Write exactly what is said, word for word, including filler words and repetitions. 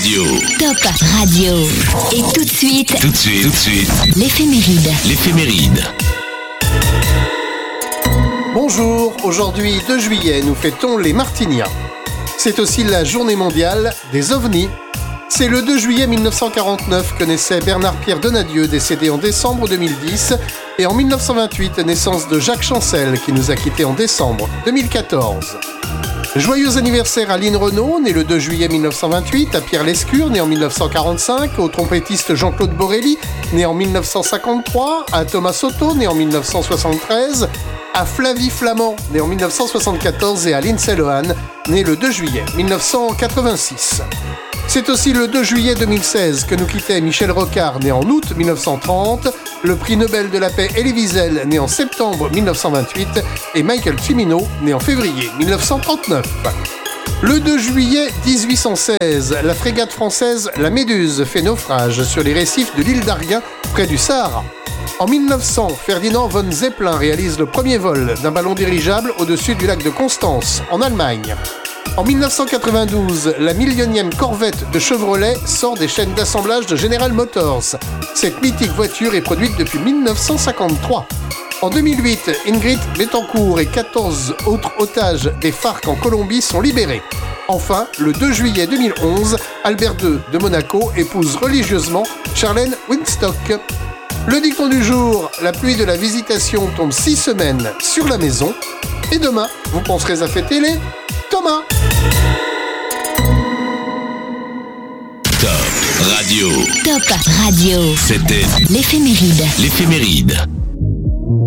Radio. Top Radio. Et tout de suite. Tout de suite, tout de suite. L'éphéméride. L'éphéméride. Bonjour, aujourd'hui deux juillet, nous fêtons les Martiniens. C'est aussi la journée mondiale des ovnis. C'est le deux juillet mille neuf cent quarante-neuf que naissait Bernard-Pierre Donadieu, décédé en décembre deux mille dix, et en mille neuf cent vingt-huit, naissance de Jacques Chancel, qui nous a quittés en décembre deux mille quatorze. Joyeux anniversaire à Lynn Renaud, né le deux juillet mille neuf cent vingt-huit, à Pierre Lescure, né en mille neuf cent quarante-cinq, au trompettiste Jean-Claude Borelli, né en mille neuf cent cinquante-trois, à Thomas Soto, né en mille neuf cent soixante-treize, à Flavie Flamand, né en mille neuf cent soixante-quatorze, et à Lindsay Lohan, né le deux juillet mille neuf cent quatre-vingt-six. C'est aussi le deux juillet deux mille seize que nous quittait Michel Rocard, né en août mille neuf cent trente, le prix Nobel de la paix Elie Wiesel, né en septembre mille neuf cent vingt-huit, et Michael Cimino, né en février mille neuf cent trente-neuf. Le deux juillet dix-huit cent seize, la frégate française La Méduse fait naufrage sur les récifs de l'île d'Arguin, près du Sahara. En mille neuf cents, Ferdinand von Zeppelin réalise le premier vol d'un ballon dirigeable au-dessus du lac de Constance, en Allemagne. En mille neuf cent quatre-vingt-douze, la millionième Corvette de Chevrolet sort des chaînes d'assemblage de General Motors. Cette mythique voiture est produite depuis mille neuf cent cinquante-trois. En deux mille huit, Ingrid Betancourt et quatorze autres otages des FARC en Colombie sont libérés. Enfin, le deux juillet deux mille onze, Albert deux de Monaco épouse religieusement Charlène Winstock. Le dicton du jour, la pluie de la visitation tombe six semaines sur la maison. Et demain, vous penserez à fêter les Thomas. Top Radio. Top Radio. C'était L'éphéméride. l'éphéméride.